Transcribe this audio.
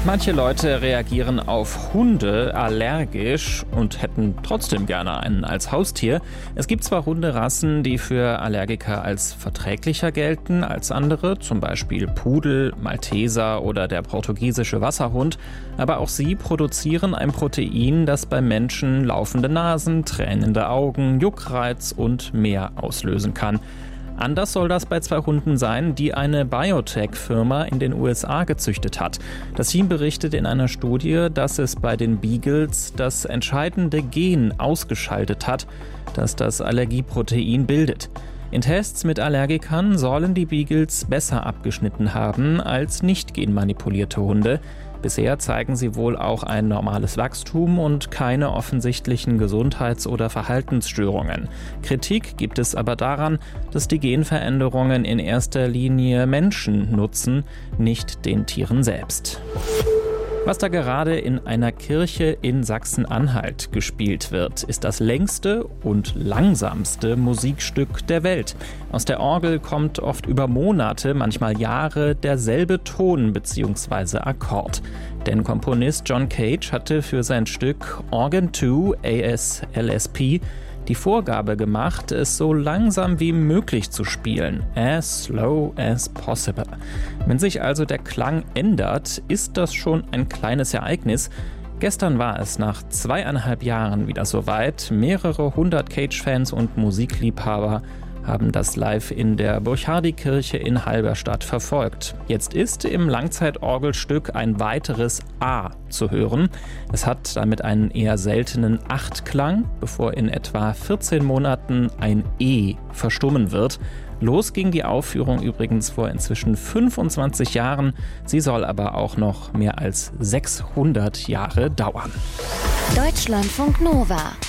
Manche Leute reagieren auf Hunde allergisch und hätten trotzdem gerne einen als Haustier. Es gibt zwar Hunderassen, die für Allergiker als verträglicher gelten als andere, zum Beispiel Pudel, Malteser oder der portugiesische Wasserhund, aber auch sie produzieren ein Protein, das bei Menschen laufende Nasen, tränende Augen, Juckreiz und mehr auslösen kann. Anders soll das bei 2 Hunden sein, die eine Biotech-Firma in den USA gezüchtet hat. Das Team berichtet in einer Studie, dass es bei den Beagles das entscheidende Gen ausgeschaltet hat, das das Allergieprotein bildet. In Tests mit Allergikern sollen die Beagles besser abgeschnitten haben als nicht genmanipulierte Hunde. Bisher zeigen sie wohl auch ein normales Wachstum und keine offensichtlichen Gesundheits- oder Verhaltensstörungen. Kritik gibt es aber daran, dass die Genveränderungen in erster Linie Menschen nutzen, nicht den Tieren selbst. Was da gerade in einer Kirche in Sachsen-Anhalt gespielt wird, ist das längste und langsamste Musikstück der Welt. Aus der Orgel kommt oft über Monate, manchmal Jahre derselbe Ton bzw. Akkord. Denn Komponist John Cage hatte für sein Stück Organ 2 ASLSP die Vorgabe gemacht, es so langsam wie möglich zu spielen, as slow as possible. Wenn sich also der Klang ändert, ist das schon ein kleines Ereignis. Gestern war es nach 2,5 Jahren wieder soweit. Mehrere 100 Cage-Fans und Musikliebhaber haben das live in der Burchardikirche in Halberstadt verfolgt. Jetzt ist im Langzeitorgelstück ein weiteres A zu hören. Es hat damit einen eher seltenen Achtklang, bevor in etwa 14 Monaten ein E verstummen wird. Los ging die Aufführung übrigens vor inzwischen 25 Jahren. Sie soll aber auch noch mehr als 600 Jahre dauern. Deutschlandfunk Nova